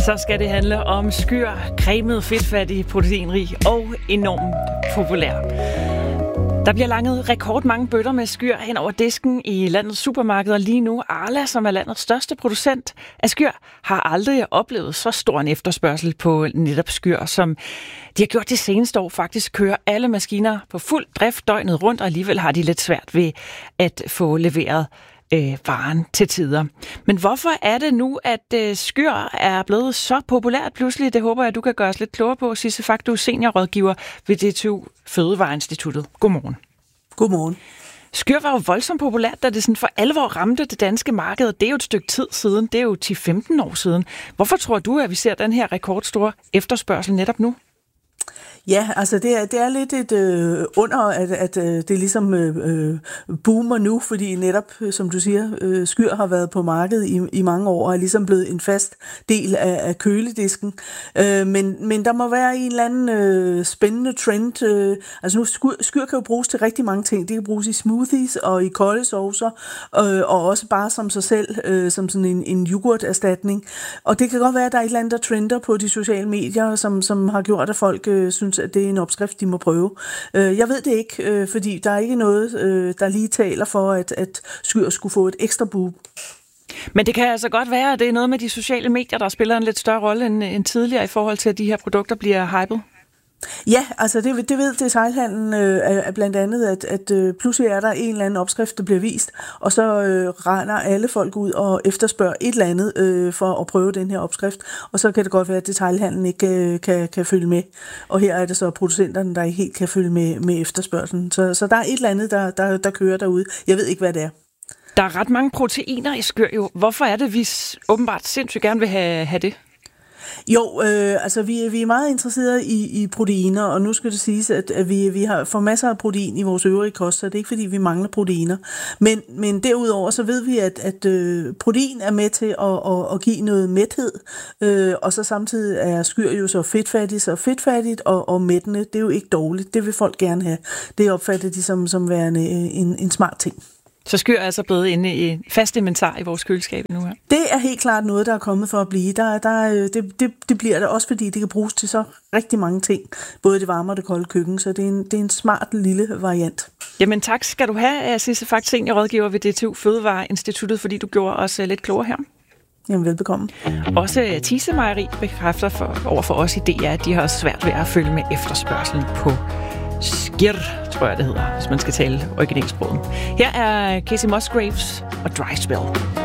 Så skal det handle om skyr, cremet, fedtfattig, proteinrig og enormt populær. Der bliver langet rekordmange bøtter med skyr hen over disken i landets supermarkeder lige nu. Arla, som er landets største producent af skyr, har aldrig oplevet så stor en efterspørgsel på netop skyr, som de har gjort de seneste år. Faktisk kører alle maskiner på fuld drift døgnet rundt, og alligevel har de lidt svært ved at få leveret varen til tider. Men hvorfor er det nu, at skyr er blevet så populært pludselig? Det håber jeg, du kan gøre os lidt klogere på. Sisse Fak, du er seniorrådgiver ved DTU Fødevareinstituttet. Godmorgen. Godmorgen. Skyr var jo voldsomt populært, da det sådan for alvor ramte det danske marked. Det er jo et stykke tid siden. Det er jo 10-15 år siden. Hvorfor tror du, at vi ser den her rekordstore efterspørgsel netop nu? Ja, altså det er lidt et under, at det ligesom boomer nu, fordi netop, som du siger, skyr har været på markedet i mange år og er ligesom blevet en fast del af køledisken. Men der må være en eller anden spændende trend. Altså nu, skyr kan jo bruges til rigtig mange ting. Det kan bruges i smoothies og i kolde saucer, og også bare som sig selv, som sådan en yoghurterstatning. Og det kan godt være, at der er et eller andet, der trender på de sociale medier, som har gjort, at folk synes, at det er en opskrift, de må prøve. Jeg ved det ikke, fordi der er ikke noget, der lige taler for, at skyr skulle få et ekstra boom. Men det kan altså godt være, at det er noget med de sociale medier, der spiller en lidt større rolle end tidligere i forhold til, at de her produkter bliver hypet. Ja, altså det ved detailhandlen blandt andet, at pludselig er der en eller anden opskrift, der bliver vist, og så render alle folk ud og efterspørger et eller andet for at prøve den her opskrift, og så kan det godt være, at detailhandlen ikke kan følge med. Og her er det så producenterne, der ikke helt kan følge med efterspørgselen. Så der er et eller andet, der kører derude. Jeg ved ikke, hvad det er. Der er ret mange proteiner i skyr jo. Hvorfor er det, vi åbenbart sindssygt gerne vil have det? Jo, altså vi er meget interesserede i proteiner, og nu skal det siges, at vi får masser af protein i vores øvrige kost, så det er ikke fordi, vi mangler proteiner. Men derudover så ved vi, at protein er med til at give noget mæthed, og så samtidig er skyr jo så fedtfattigt og mættende. Det er jo ikke dårligt, det vil folk gerne have. Det opfatter de som værende en smart ting. Så skyr er altså blevet inde i fast inventar i vores køleskab nu her? Det er helt klart noget, der er kommet for at blive. Det bliver det også, fordi det kan bruges til så rigtig mange ting. Både det varme og det kolde køkken, så det er en smart lille variant. Jamen tak skal du have, Sisse Fak, seniorrådgiver ved DTU Fødevareinstituttet, fordi du gjorde os lidt klogere her. Jamen velbekomme. Også Thise Mejeri bekræfter overfor os i DR, at de har svært ved at følge med efterspørgselen på skyr, tror jeg det hedder, hvis man skal tale originalsproget. Her er Casey Musgraves og Dry Spell.